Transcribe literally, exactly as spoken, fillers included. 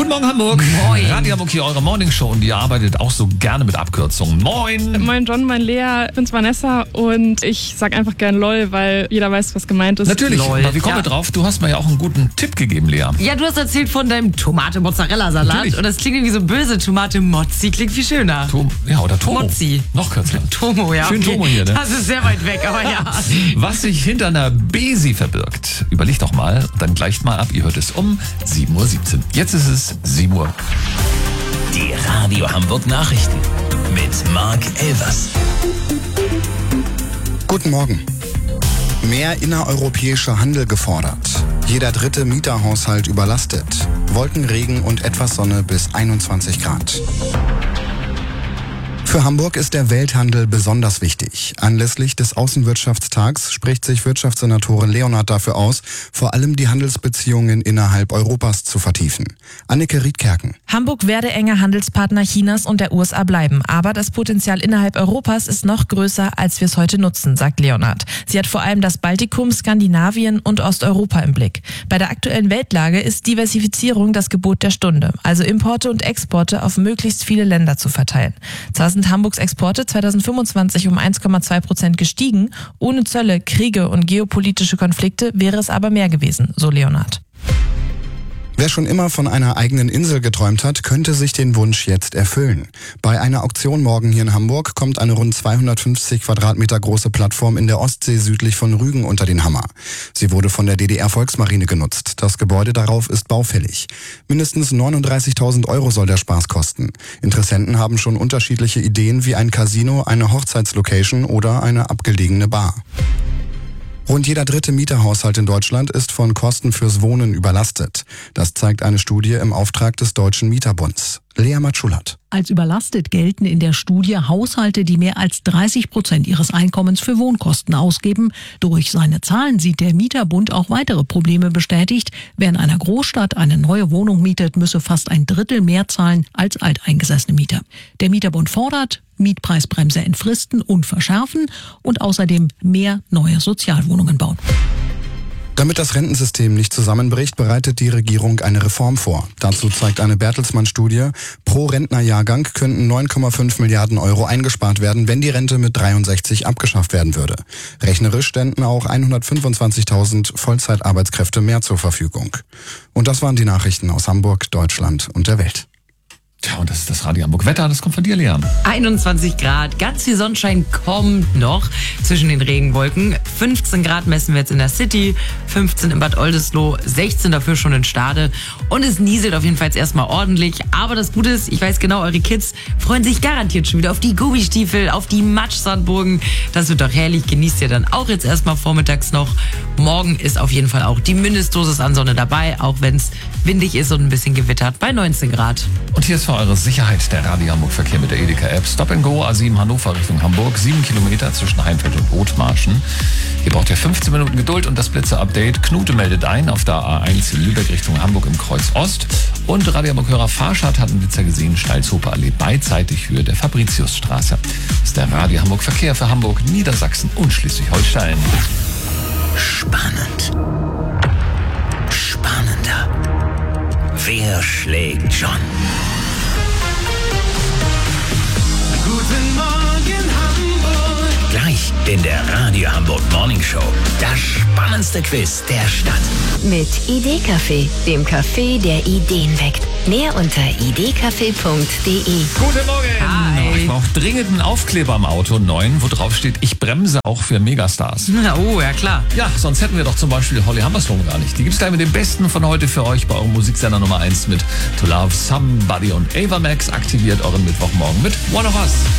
Morgen, Hamburg. Moin. Radio Hamburg hier, eure Morningshow. Und ihr arbeitet auch so gerne mit Abkürzungen. Moin. Moin John, moin Lea, ich bin's Vanessa und ich sag einfach gern LOL, weil jeder weiß, was gemeint ist. Natürlich, Lol. aber wie kommen Ja. wir drauf? Du hast mir ja auch einen guten Tipp gegeben, Lea. Ja, du hast erzählt von deinem Tomate-Mozzarella-Salat. Natürlich. Und das klingt irgendwie so böse. Tomate-Mozzi klingt viel schöner. Tom, ja, oder Tomo. Mozzi. Noch kürzer. Tomo, ja. Schön okay. Tomo hier, ne? Das ist sehr weit weg, aber ja. Was sich hinter einer Besi verbirgt, überlegt doch mal, dann gleicht mal ab. Ihr hört es um sieben Uhr siebzehn. Jetzt ist es sieben Uhr. Die Radio Hamburg Nachrichten mit Mark Elvers. Guten Morgen. Mehr innereuropäischer Handel gefordert. Jeder dritte Mieterhaushalt überlastet. Wolkenregen und etwas Sonne bis einundzwanzig Grad. Für Hamburg ist der Welthandel besonders wichtig. Anlässlich des Außenwirtschaftstags spricht sich Wirtschaftssenatorin Leonhardt dafür aus, vor allem die Handelsbeziehungen innerhalb Europas zu vertiefen. Anneke Riedkerken. Hamburg werde enger Handelspartner Chinas und der U S A bleiben. Aber das Potenzial innerhalb Europas ist noch größer, als wir es heute nutzen, sagt Leonhardt. Sie hat vor allem das Baltikum, Skandinavien und Osteuropa im Blick. Bei der aktuellen Weltlage ist Diversifizierung das Gebot der Stunde. Also Importe und Exporte auf möglichst viele Länder zu verteilen. Zwar sind Hamburgs Exporte zweitausendfünfundzwanzig um eins Komma zwei Prozent gestiegen. Ohne Zölle, Kriege und geopolitische Konflikte wäre es aber mehr gewesen, so Leonhardt. Wer schon immer von einer eigenen Insel geträumt hat, könnte sich den Wunsch jetzt erfüllen. Bei einer Auktion morgen hier in Hamburg kommt eine rund zweihundertfünfzig Quadratmeter große Plattform in der Ostsee südlich von Rügen unter den Hammer. Sie wurde von der D D R-Volksmarine genutzt. Das Gebäude darauf ist baufällig. Mindestens neununddreißigtausend Euro soll der Spaß kosten. Interessenten haben schon unterschiedliche Ideen wie ein Casino, eine Hochzeitslocation oder eine abgelegene Bar. Rund jeder dritte Mieterhaushalt in Deutschland ist von Kosten fürs Wohnen überlastet. Das zeigt eine Studie im Auftrag des Deutschen Mieterbunds. Lea Matschulat. Als überlastet gelten in der Studie Haushalte, die mehr als dreißig Prozent ihres Einkommens für Wohnkosten ausgeben. Durch seine Zahlen sieht der Mieterbund auch weitere Probleme bestätigt. Wer in einer Großstadt eine neue Wohnung mietet, müsse fast ein Drittel mehr zahlen als alteingesessene Mieter. Der Mieterbund fordert Mietpreisbremse entfristen und verschärfen und außerdem mehr neue Sozialwohnungen bauen. Damit das Rentensystem nicht zusammenbricht, bereitet die Regierung eine Reform vor. Dazu zeigt eine Bertelsmann-Studie, pro Rentnerjahrgang könnten neun Komma fünf Milliarden Euro eingespart werden, wenn die Rente mit dreiundsechzig abgeschafft werden würde. Rechnerisch ständen auch hundertfünfundzwanzigtausend Vollzeitarbeitskräfte mehr zur Verfügung. Und das waren die Nachrichten aus Hamburg, Deutschland und der Welt. Tja, und das ist das Radio Hamburg Wetter, das kommt von dir, Lea. einundzwanzig Grad, ganz viel Sonnenschein kommt noch zwischen den Regenwolken. fünfzehn Grad messen wir jetzt in der City, fünfzehn in Bad Oldesloe, sechzehn dafür schon in Stade. Und es nieselt auf jeden Fall jetzt erstmal ordentlich. Aber das Gute ist, ich weiß genau, eure Kids freuen sich garantiert schon wieder auf die Gummistiefel, auf die Matschsandburgen. Das wird doch herrlich, genießt ihr dann auch jetzt erstmal vormittags noch. Morgen ist auf jeden Fall auch die Mindestdosis an Sonne dabei, auch wenn es windig ist und ein bisschen gewittert bei neunzehn Grad. Und hier ist für eure Sicherheit der Radio Hamburg Verkehr mit der Edeka-App. Stop and Go, A sieben Hannover Richtung Hamburg, sieben Kilometer zwischen Heimfeld und Othmarschen. Ihr braucht ja fünfzehn Minuten Geduld und das Blitzer-Update. Knute meldet ein auf der A eins Lübeck Richtung Hamburg im Kreuz Ost. Und Radio Hamburg-Hörer Farschad hat einen Blitzer gesehen, Steilshofer Allee beidseitig Höhe der Fabriciusstraße. Das ist der Radio Hamburg Verkehr für Hamburg, Niedersachsen und Schleswig-Holstein. Spannend. Spannender. Wer schlägt John? Guten Morgen, Hamburg. Gleich in der Radio Hamburg Morning Show. Das spannendste Quiz der Stadt. Mit Idee-Café, dem Café, der Ideen weckt. Mehr unter idee-café punkt de. Guten Morgen! Hi. Ich brauche dringend einen Aufkleber am Auto, einen neuen, wo drauf steht, ich bremse auch für Megastars. Na, oh, ja klar. Ja, sonst hätten wir doch zum Beispiel Holly Humberstone gar nicht. Die gibt's gleich mit dem Besten von heute für euch bei eurem Musiksender Nummer eins mit To Love Somebody und Ava Max. Aktiviert euren Mittwochmorgen mit One of Us.